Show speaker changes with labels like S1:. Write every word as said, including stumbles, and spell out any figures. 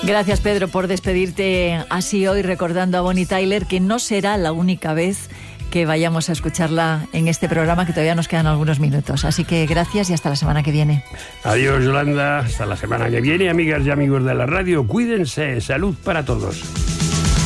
S1: Gracias, Pedro, por despedirte así hoy, recordando a Bonnie Tyler, que no será la única vez que vayamos a escucharla en este programa, que todavía nos quedan algunos minutos. Así que gracias y hasta la semana que viene.
S2: Adiós, Yolanda. Hasta la semana que viene, amigas y amigos de la radio. Cuídense. Salud para todos.